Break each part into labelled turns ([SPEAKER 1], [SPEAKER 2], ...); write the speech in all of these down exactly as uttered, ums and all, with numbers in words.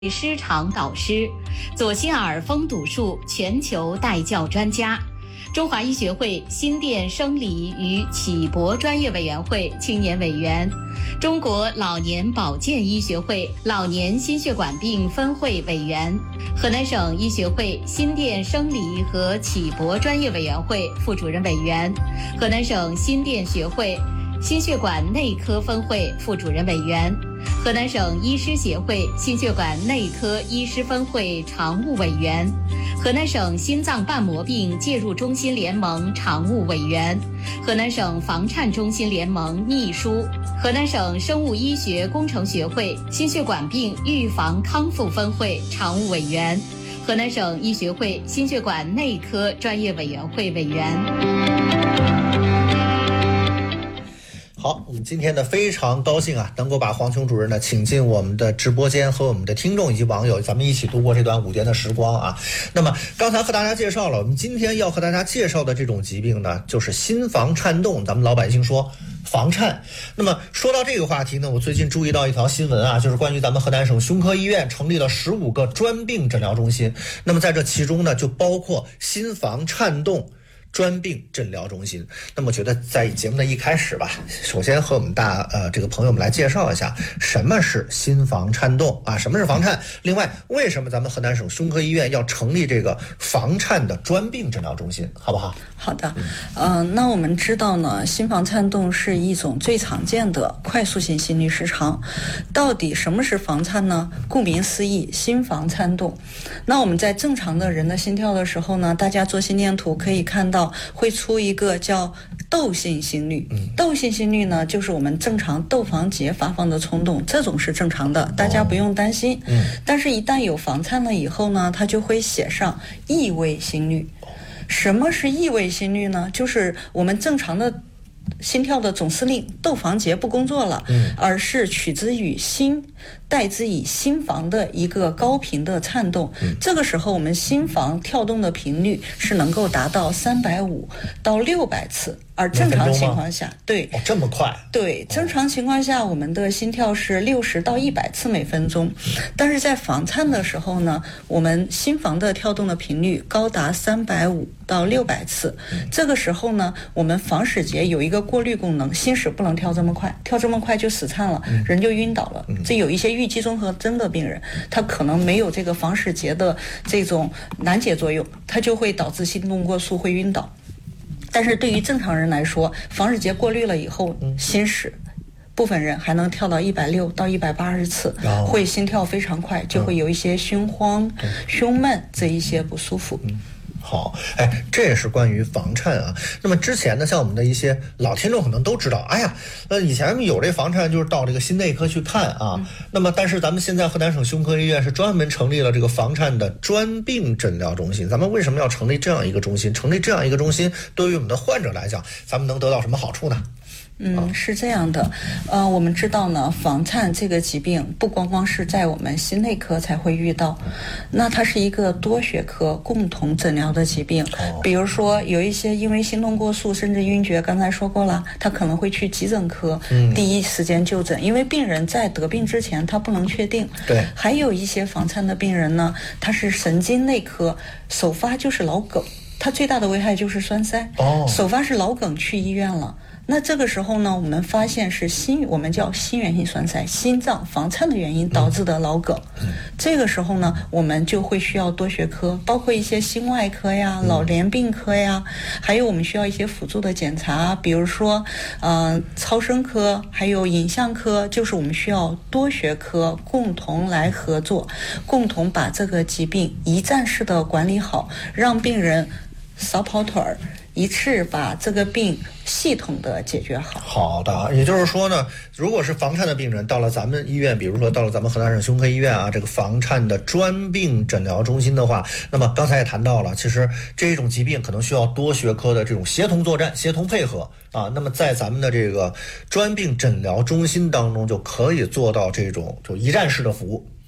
[SPEAKER 1] 师长导师，左心耳风堵术全球带教专家，中华医学会心电生理与启搏专业委员会青年委员，中国老年保健医学会老年心血管病分会委员，河南省医学会心电生理和启搏专业委员会副主任委员，河南省心电学会心血管内科分会副主任委员，河南省医师协会心血管内科医师分会常务委员，河南省心脏瓣膜病介入中心联盟常务委员，河南省房颤中心联盟秘书，河南省生物医学工程学会心血管病预防康复分会常务委员，河南省医学会心血管内科专业委员会委员。
[SPEAKER 2] 好，我们今天呢非常高兴啊，能够把黄琼主任呢请进我们的直播间，和我们的听众以及网友，咱们一起度过这段午间的时光啊。那么刚才和大家介绍了，我们今天要和大家介绍的这种疾病呢，就是心房颤动，咱们老百姓说房颤。那么说到这个话题呢，我最近注意到一条新闻啊，就是关于咱们河南省胸科医院成立了十五个专病诊疗中心，那么在这其中呢，就包括心房颤动专病诊疗中心。那么我觉得在节目的一开始吧，首先和我们大呃这个朋友们来介绍一下什么是心房颤动啊，什么是房颤，另外为什么咱们河南省胸科医院要成立这个房颤的专病诊疗中心，好不好？
[SPEAKER 3] 好的，呃，那我们知道呢，心房颤动是一种最常见的快速性心律失常。到底什么是房颤呢？顾名思义，心房颤动。那我们在正常的人的心跳的时候呢，大家做心电图可以看到会出一个叫窦性心律。窦性心律呢，就是我们正常窦房结发放的冲动，这种是正常的，大家不用担心。嗯、但是一旦有房颤了以后呢，它就会写上异位心律。什么是异位心律呢？就是我们正常的心跳的总司令窦房结不工作了，嗯、而是取之于心，代之以心房的一个高频的颤动。嗯、这个时候我们心房跳动的频率是能够达到三百五到六百次，而正常情况下，对、
[SPEAKER 2] 哦，这么快？
[SPEAKER 3] 对，正常情况下我们的心跳是六十到一百次每分钟，但是在房颤的时候呢，我们心房的跳动的频率高达三百五到六百次。这个时候呢，我们房室结有一个过滤功能，心室不能跳这么快，跳这么快就死颤了，人就晕倒了。这有一些预期综合征的病人，他可能没有这个房室结的这种拦截作用，他就会导致心动过速，会晕倒。但是对于正常人来说，房室结过滤了以后，心室部分人还能跳到一百六到一百八十次，哦、会心跳非常快，就会有一些胸慌、嗯、胸闷这一些不舒服。嗯
[SPEAKER 2] 好，哎，这也是关于房颤啊。那么之前呢，像我们的一些老听众可能都知道，哎呀，那以前有这房颤就是到这个心内科去看啊。嗯、那么，但是咱们现在河南省胸科医院是专门成立了这个房颤的专病诊疗中心。咱们为什么要成立这样一个中心？成立这样一个中心，对于我们的患者来讲，咱们能得到什么好处呢？
[SPEAKER 3] 嗯，是这样的，呃，我们知道呢，房颤这个疾病不光光是在我们心内科才会遇到，那它是一个多学科共同诊疗的疾病。比如说有一些因为心动过速甚至晕厥，刚才说过了，他可能会去急诊科，嗯、第一时间就诊，因为病人在得病之前他不能确定。对，还有一些房颤的病人呢，他是神经内科，首发就是脑梗，他最大的危害就是栓塞。哦，首发是脑梗去医院了。那这个时候呢，我们发现是心，我们叫心源性栓塞，心脏房颤的原因导致的脑梗。嗯、这个时候呢，我们就会需要多学科，包括一些心外科呀、老年病科呀，还有我们需要一些辅助的检查，比如说，呃，超声科，还有影像科，就是我们需要多学科共同来合作，共同把这个疾病一站式的管理好，让病人少跑腿儿。一次把这个病系统的解决好。
[SPEAKER 2] 好的，也就是说呢，如果是房颤的病人到了咱们医院，比如说到了咱们河南省胸科医院啊，这个房颤的专病诊疗中心的话，那么刚才也谈到了，其实这种疾病可能需要多学科的这种协同作战、协同配合啊。那么在咱们的这个专病诊疗中心当中，就可以做到这种就一站式的服务。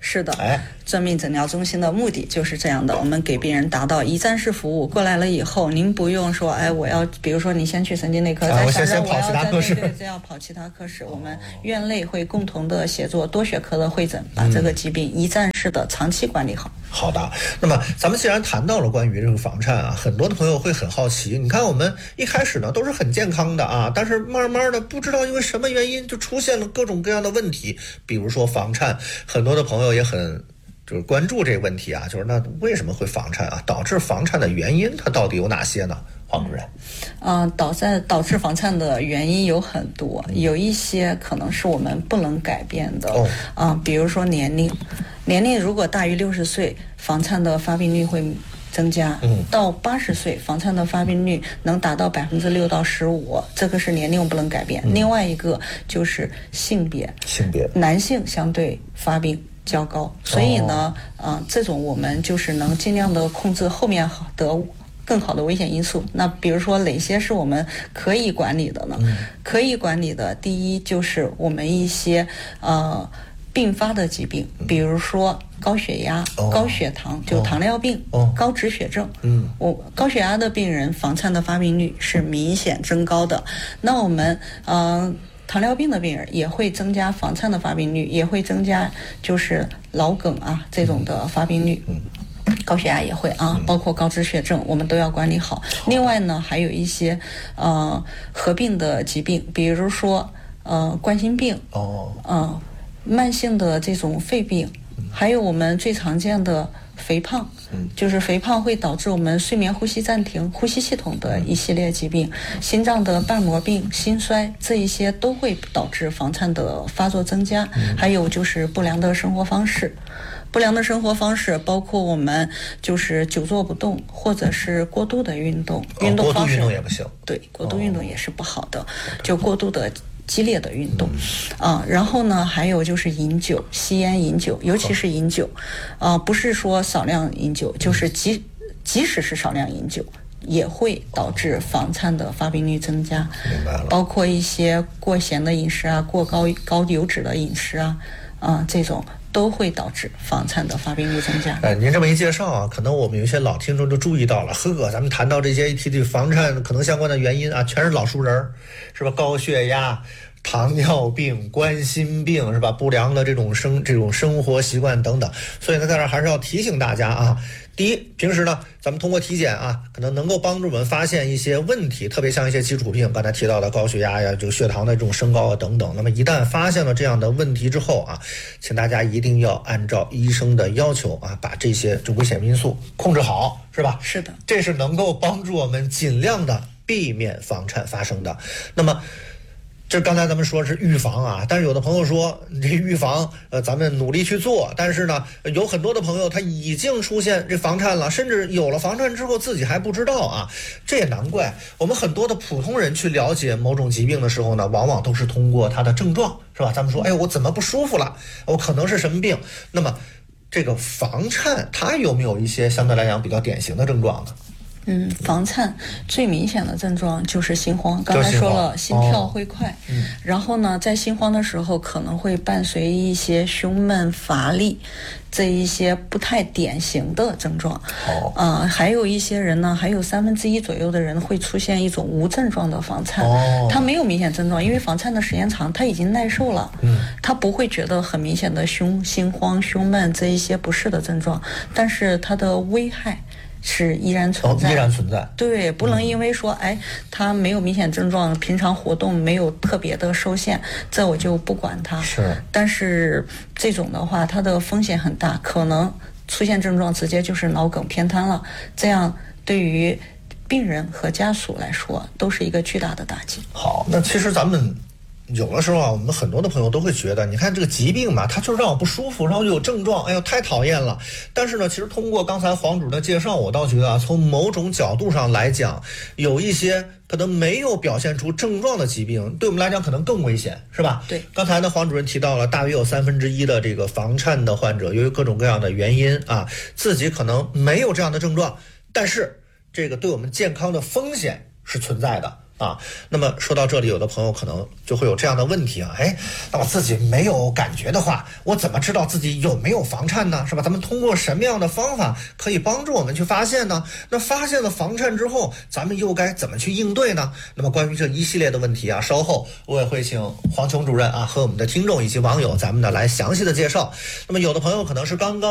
[SPEAKER 3] 是的，
[SPEAKER 2] 哎，
[SPEAKER 3] 专命诊疗中心的目的就是这样的，我们给病人达到一站式服务。过来了以后，您不用说，哎，我要，比如说你先去神经内科，
[SPEAKER 2] 啊、
[SPEAKER 3] 再想着
[SPEAKER 2] 我要
[SPEAKER 3] 在
[SPEAKER 2] 对
[SPEAKER 3] 对再要跑其他科室，我们院内会共同的协作多学科的会诊，把这个疾病一站式的长期管理好。
[SPEAKER 2] 嗯、好的，那么咱们既然谈到了关于这个房颤啊，很多的朋友会很好奇，你看我们一开始呢都是很健康的啊，但是慢慢的不知道因为什么原因就出现了各种各样的问题，比如说房颤，很多的朋友也很。就是关注这个问题啊，就是那为什么会房颤啊？导致房颤的原因它到底有哪些呢？黄主任，
[SPEAKER 3] 嗯、呃，导致导致房颤的原因有很多，有一些可能是我们不能改变的，啊、
[SPEAKER 2] 哦
[SPEAKER 3] 呃，比如说年龄，年龄如果大于六十岁，房颤的发病率会增加，
[SPEAKER 2] 嗯，
[SPEAKER 3] 到八十岁，房颤的发病率能达到百分之六到十五，这个是年龄不能改变。嗯、另外一个就是性别，
[SPEAKER 2] 性别，
[SPEAKER 3] 男性相对发病较高，所以呢，哦、呃，这种我们就是能尽量的控制后面的更好的危险因素。那比如说哪些是我们可以管理的呢？嗯、可以管理的，第一就是我们一些呃并发的疾病，比如说高血压、哦、高血糖，就糖尿病、哦、高脂血症。嗯，我高血压的病人房颤的发病率是明显增高的。那我们呃。糖尿病的病人也会增加房颤的发病率，也会增加就是脑梗啊这种的发病率。高血压也会啊，包括高脂血症，我们都要管理好。另外呢，还有一些呃合并的疾病，比如说呃冠心病，哦，呃慢性的这种肺病，还有我们最常见的肥胖。就是肥胖会导致我们睡眠呼吸暂停、呼吸系统的一系列疾病，心脏的瓣膜病、心衰，这一些都会导致房颤的发作增加。还有就是不良的生活方式，不良的生活方式包括我们就是久坐不动，或者是过度的运动，
[SPEAKER 2] 哦、
[SPEAKER 3] 运动方式
[SPEAKER 2] 过度运动也不行，
[SPEAKER 3] 对，过度运动也是不好的，哦、就过度的。激烈的运动，啊，然后呢，还有就是饮酒、吸烟、饮酒，尤其是饮酒，啊，不是说少量饮酒，就是即即使是少量饮酒，也会导致房颤的发病率增加。
[SPEAKER 2] 明白了。包
[SPEAKER 3] 括一些过咸的饮食啊，过高高油脂的饮食啊，啊，这种都会导致房颤的发病率增加。
[SPEAKER 2] 哎，您这么一介绍啊，可能我们有些老听众就注意到了，呵，咱们谈到这些一提这房颤可能相关的原因啊，全是老熟人，是吧？高血压、糖尿病、冠心病，是吧？不良的这种生这种生活习惯等等。所以呢，在这儿还是要提醒大家啊。第一，平时呢，咱们通过体检啊，可能能够帮助我们发现一些问题，特别像一些基础病，刚才提到的高血压呀、这个血糖的这种升高啊等等。那么一旦发现了这样的问题之后啊，请大家一定要按照医生的要求啊，把这些这危险因素控制好，是吧？
[SPEAKER 3] 是的，
[SPEAKER 2] 这是能够帮助我们尽量的避免房颤发生的。那么这刚才咱们说是预防啊，但是有的朋友说这预防呃咱们努力去做，但是呢有很多的朋友他已经出现这房颤了，甚至有了房颤之后自己还不知道啊。这也难怪我们很多的普通人去了解某种疾病的时候呢，往往都是通过它的症状，是吧？咱们说哎我怎么不舒服了，我可能是什么病。那么这个房颤它有没有一些相对来讲比较典型的症状呢？
[SPEAKER 3] 嗯，房颤最明显的症状就是心慌，刚才说了，心跳会快，哦嗯、然后呢，在心慌的时候可能会伴随一些胸闷乏力，这一些不太典型的症状。哦，呃，还有一些人呢，还有三分之一左右的人会出现一种无症状的房颤，哦，他没有明显症状，因为房颤的时间长，他已经耐受了，嗯，他不会觉得很明显的胸心慌、胸闷这一些不适的症状，但是它的危害是依然存在，
[SPEAKER 2] 哦，依然存在。
[SPEAKER 3] 对，不能因为说，嗯、哎，他没有明显症状，平常活动没有特别的受限，这我就不管他。
[SPEAKER 2] 是。
[SPEAKER 3] 但是这种的话，它的风险很大，可能出现症状直接就是脑梗偏瘫了，这样对于病人和家属来说都是一个巨大的打击。
[SPEAKER 2] 好，那其实咱们有的时候啊，我们很多的朋友都会觉得，你看这个疾病嘛，它就让我不舒服，然后就有症状，哎呦，太讨厌了。但是呢，其实通过刚才黄主任的介绍，我倒觉得啊，从某种角度上来讲，有一些可能没有表现出症状的疾病，对我们来讲可能更危险，是吧？
[SPEAKER 3] 对。刚
[SPEAKER 2] 才呢，黄主任提到了，大约有三分之一的这个房颤的患者，由于各种各样的原因啊，自己可能没有这样的症状，但是这个对我们健康的风险是存在的。 啊。那么说到这里，有的朋友可能就会有这样的问题啊，哎，那我自己没有感觉的话，我怎么知道自己有没有房颤呢？是吧？咱们通过什么样的方法可以帮助我们去发现呢？那发现了房颤之后，咱们又该怎么去应对呢？那么关于这一系列的问题啊，稍后我也会请黄琼主任啊和我们的听众以及网友咱们呢来详细的介绍。那么有的朋友可能是刚刚